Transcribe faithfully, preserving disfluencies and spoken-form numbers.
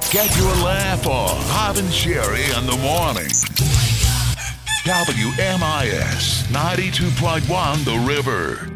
Get your laugh on. Bob and Sherry in the morning. W M I S ninety-two point one The River.